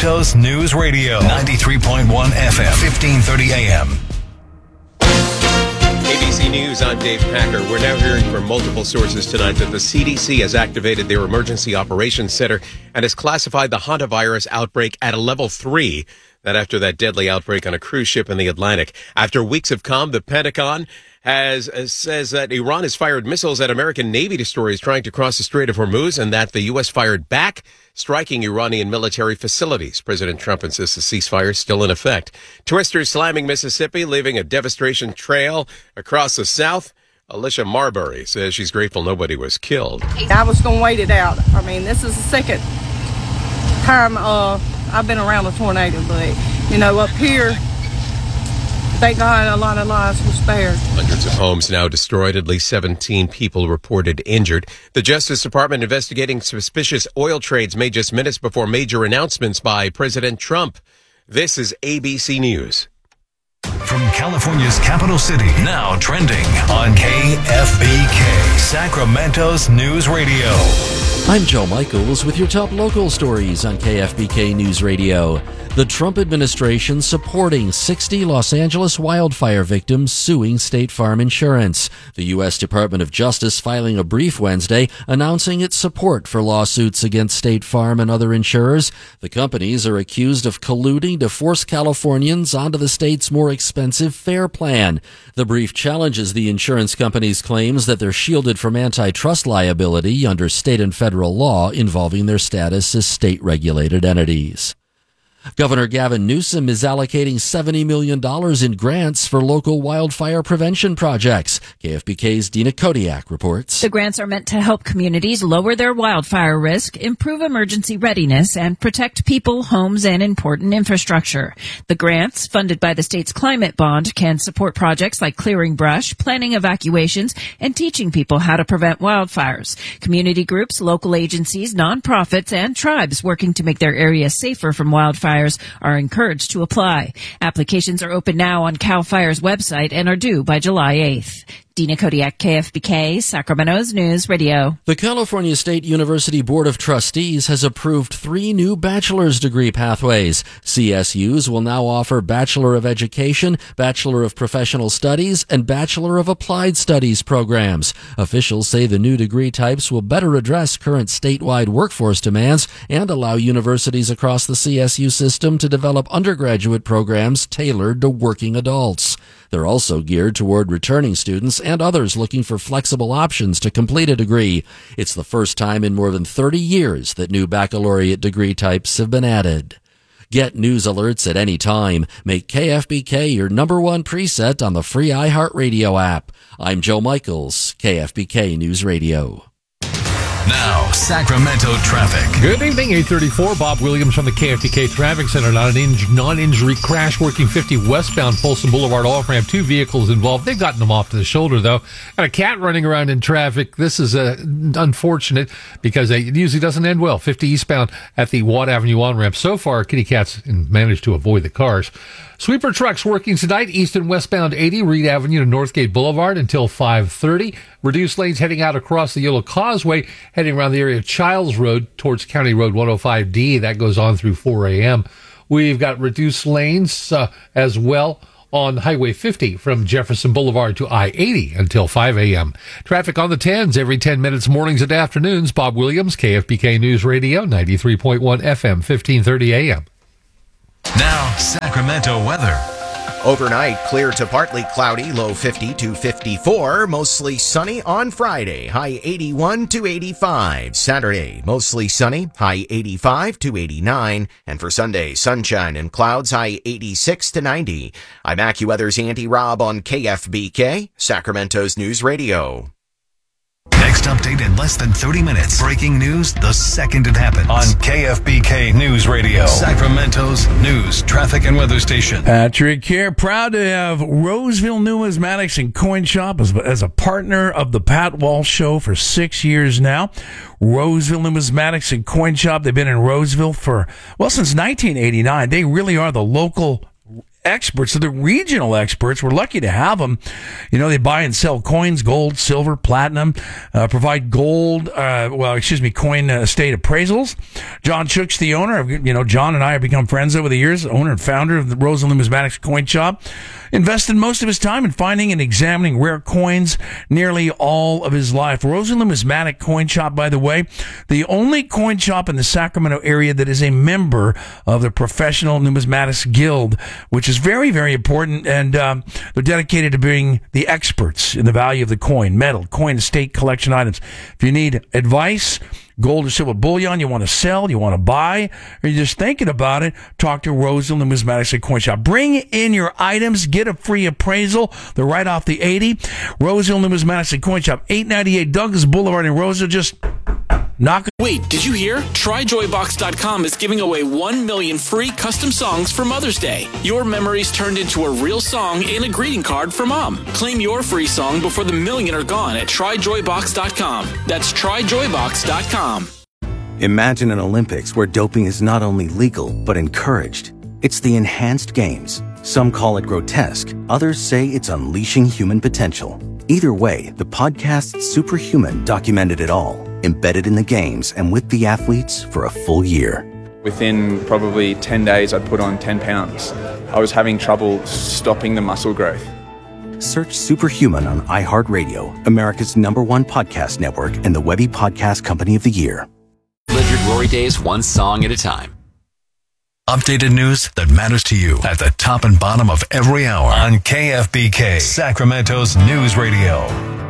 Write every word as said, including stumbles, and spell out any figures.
Sacramento's News Radio, ninety-three point one F M, fifteen thirty A M. A B C News, I'm Dave Packer. We're now hearing from multiple sources tonight that the C D C has activated their Emergency Operations Center and has classified the hantavirus outbreak at a level three. That after that deadly outbreak on a cruise ship in the Atlantic. After weeks of calm, the Pentagon has uh, says that Iran has fired missiles at American Navy destroyers trying to cross the Strait of Hormuz and that the U S fired back, striking Iranian military facilities. President Trump insists the ceasefire is still in effect. Twisters slamming Mississippi, leaving a devastation trail across the South. Alicia Marbury says she's grateful nobody was killed. I was going to wait it out. I mean, this is the second time uh, I've been around a tornado, but, you know, up here, thank God a lot of lives were spared. Hundreds of homes now destroyed, at least seventeen people reported injured. The Justice Department investigating suspicious oil trades made just minutes before major announcements by President Trump. This is A B C News. From California's capital city, now trending on K F B K, Sacramento's News Radio. I'm Joe Michaels with your top local stories on K F B K News Radio. The Trump administration supporting sixty Los Angeles wildfire victims suing State Farm Insurance. The U S Department of Justice filing a brief Wednesday announcing its support for lawsuits against State Farm and other insurers. The companies are accused of colluding to force Californians onto the state's more expensive FAIR plan. The brief challenges the insurance companies' claims that they're shielded from antitrust liability under state and federal law involving their status as state-regulated entities. Governor Gavin Newsom is allocating seventy million dollars in grants for local wildfire prevention projects. K F B K's Dina Kodiak reports. The grants are meant to help communities lower their wildfire risk, improve emergency readiness, and protect people, homes, and important infrastructure. The grants, funded by the state's climate bond, can support projects like clearing brush, planning evacuations, and teaching people how to prevent wildfires. Community groups, local agencies, nonprofits, and tribes working to make their areas safer from wildfires are encouraged to apply. Applications are open now on CAL FIRE's website and are due by July eighth. Dina Kodiak, K F B K, Sacramento's News Radio. The California State University Board of Trustees has approved three new bachelor's degree pathways. C S Us will now offer Bachelor of Education, Bachelor of Professional Studies, and Bachelor of Applied Studies programs. Officials say the new degree types will better address current statewide workforce demands and allow universities across the C S U system to develop undergraduate programs tailored to working adults. They're also geared toward returning students and others looking for flexible options to complete a degree. It's the first time in more than thirty years that new baccalaureate degree types have been added. Get news alerts at any time. Make K F B K your number one preset on the free iHeartRadio app. I'm Joe Michaels, K F B K News Radio. Now, Sacramento traffic. Good evening, eight thirty-four. Bob Williams from the K F B K Traffic Center. Not an in- non-injury crash working fifty westbound Folsom Boulevard off-ramp. Two vehicles involved. They've gotten them off to the shoulder, though. And a cat running around in traffic. This is uh, unfortunate because it usually doesn't end well. fifty eastbound at the Watt Avenue on-ramp. So far, kitty cats managed to avoid the cars. Sweeper trucks working tonight, east and westbound eighty, Reed Avenue to Northgate Boulevard until five thirty. Reduced lanes heading out across the Yellow Causeway, heading around the area of Childs Road towards County Road one oh five D. That goes on through four a.m. We've got reduced lanes uh, as well on Highway fifty from Jefferson Boulevard to I eighty until five a.m. Traffic on the tens every ten minutes, mornings and afternoons. Bob Williams, K F B K News Radio, ninety-three point one F M, fifteen thirty a.m. Now, Sacramento weather. Overnight, clear to partly cloudy, low fifty to fifty-four. Mostly sunny on Friday, high eighty-one to eighty-five. Saturday, mostly sunny, high eighty-five to eighty-nine. And for Sunday, sunshine and clouds, high eighty-six to ninety. I'm AccuWeather's Andy Robb on K F B K, Sacramento's News Radio. Next update in less than thirty minutes. Breaking news the second it happens. On K F B K News Radio, Sacramento's news, traffic, and weather station. Patrick here, proud to have Roseville Numismatics and Coin Shop as, as a partner of the Pat Walsh Show for six years now. Roseville Numismatics and Coin Shop, they've been in Roseville for, well, since nineteen eighty-nine. They really are the local experts. So the regional experts, we're lucky to have them. You know, they buy and sell coins, gold, silver, platinum, uh, provide gold, uh, well, excuse me, coin uh, estate appraisals. John Shook's the owner. You know, John and I have become friends over the years, owner and founder of the Rose and Numismatics Coin Shop. Invested most of his time in finding and examining rare coins nearly all of his life. Rose and Numismatic Coin Shop, by the way, the only coin shop in the Sacramento area that is a member of the Professional Numismatics Guild, which is very, very important. And um, they're dedicated to being the experts in the value of the coin, metal, coin, estate, collection items. If you need advice, gold or silver bullion, you want to sell, you want to buy, or you're just thinking about it, talk to Roseville Numismatics Coin Shop. Bring in your items, get a free appraisal. They're right off the eighty. Roseville Numismatics Coin Shop, eight ninety-eight Douglas Boulevard in Roseville. Just knock. Wait, did you hear? Try joy box dot com is giving away one million free custom songs for Mother's Day. Your memories turned into a real song and a greeting card for Mom. Claim your free song before the million are gone at try joy box dot com. That's try joy box dot com. Imagine an Olympics where doping is not only legal, but encouraged. It's the Enhanced Games. Some call it grotesque. Others say it's unleashing human potential. Either way, the podcast Superhuman documented it all, embedded in the games and with the athletes for a full year. Within probably ten days, I'd put on ten pounds. I was having trouble stopping the muscle growth. Search Superhuman on iHeartRadio, America's number one podcast network and the Webby Podcast Company of the Year. Live your glory days one song at a time. Updated news that matters to you at the top and bottom of every hour on K F B K, Sacramento's News Radio.